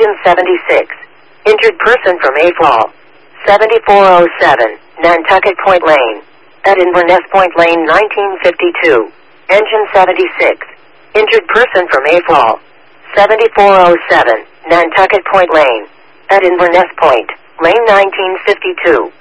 Engine 76. Injured person from Mayfall. 7407, Nantucket Point Lane. At Inverness Point Lane 1952. Engine 76. Injured person from Mayfall. 7407, Nantucket Point Lane. At Inverness Point, Lane 1952.